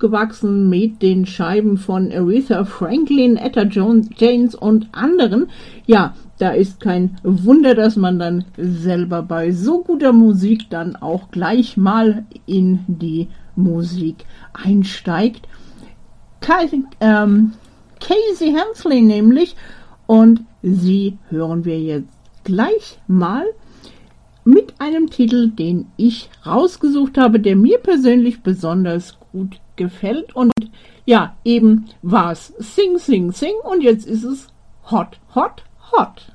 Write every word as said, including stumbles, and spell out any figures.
aufgewachsen mit den Scheiben von Aretha Franklin, Etta James und anderen. Ja, da ist kein Wunder, dass man dann selber bei so guter Musik dann auch gleich mal in die Musik einsteigt. Casey, ähm, Casey Hensley nämlich, und sie hören wir jetzt gleich mal mit einem Titel, den ich rausgesucht habe, der mir persönlich besonders gut gefällt. Und ja, eben war es Sing, Sing, Sing und jetzt ist es Hot, Hot, Hot.